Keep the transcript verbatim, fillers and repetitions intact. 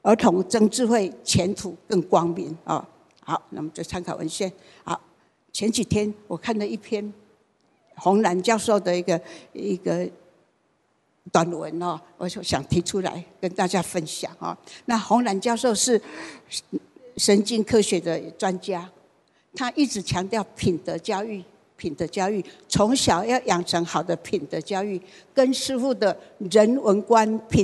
儿童曾智慧，前途更光明啊。好，那么就参考文献。好，前几天我看了一篇洪兰教授的一个一个短文哦，我就想提出来跟大家分享哦。那洪兰教授是神经科学的专家，他一直强调品德教育。品德教育从小要养成好的品德教育，跟师父的人文观品